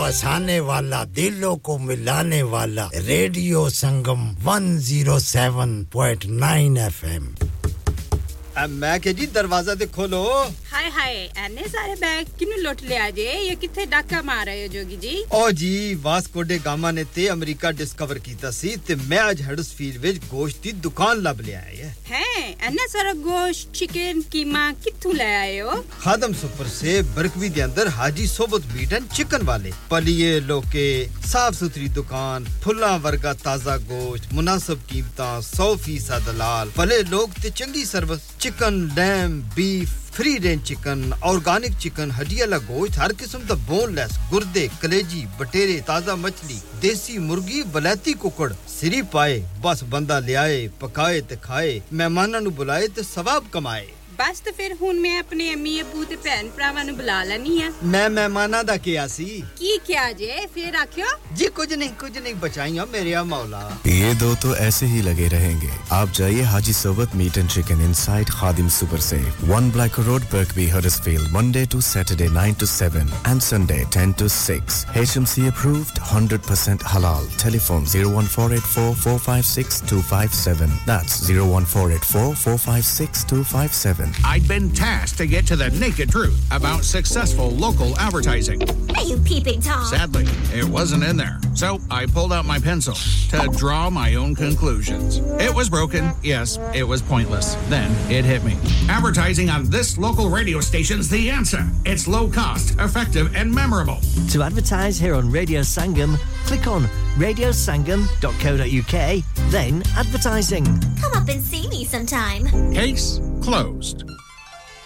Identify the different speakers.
Speaker 1: हंसाने वाला दिलों को मिलाने वाला रेडियो संगम 107.9 FM
Speaker 2: मैं के जी दरवाजा दे खोलो
Speaker 3: हाय हाय एने सारे बैग किनु लुट ले आजे ये किथे डाका मार रहे हो जोगी जी
Speaker 2: ओ जी वास्को डे गामा ने ते अमेरिका डिस्कवर कीता सी ते मैं आज हडर्सफील्ड विच गोश्त दी दुकान लब ले आया
Speaker 3: है एने सारा गोश्त चिकन कीमा किथु ले आए हो
Speaker 2: खादम सुपर से बरकवी दे अंदर हाजी सोबत मीट एंड चिकन वाले पलिए लोके साफ सुथरी दुकान फुल्ला वर्गा ताजा गोश्त मुनासिब कीमतां 100% दलाल भले लोग ते चंगी service chicken lamb beef free range chicken organic chicken हड्डी वाला गोश्त हर किस्म दा बोनलेस गुर्दे कलेजी बटेरे ताजा मछली देसी मुर्गी बलाती कुकड़ सिरी पाए बस बंदा ले आए पकाए ते खाए मेहमानां नु बुलाए ते सवाब कमाए
Speaker 3: बस तो फिर हुन मैं अपने अम्मी अब्बू ते भैन भरावां नु बुला लनी है
Speaker 2: मैं मेहमानां दा किया सी
Speaker 3: की क्या जे फिर आखियो
Speaker 2: जी कुछ नहीं बचाइयो मेरे या मौला
Speaker 4: ये दो तो ऐसे ही लगे रहेंगे आप जाइए हाजी सोबत meet and chicken inside Khadim super से 1 Black Road Birkby Huddersfield Monday to Saturday 9 to 7 and Sunday 10 to 6 HMC approved 100% halal telephone 01484 456 257 that's 01484 456 257
Speaker 5: I'd been tasked to get to the naked truth about successful local advertising.
Speaker 6: Are you peeping Tom?
Speaker 5: Sadly, it wasn't in there. So I pulled out my pencil to draw my own conclusions. It was broken. Yes, it was pointless. Then it hit me. Advertising on this local radio station's the answer. It's low cost, effective and memorable.
Speaker 7: To advertise here on Radio Sangam, click on radiosangam.co.uk, then advertising.
Speaker 6: Come up and see me sometime.
Speaker 5: Case closed.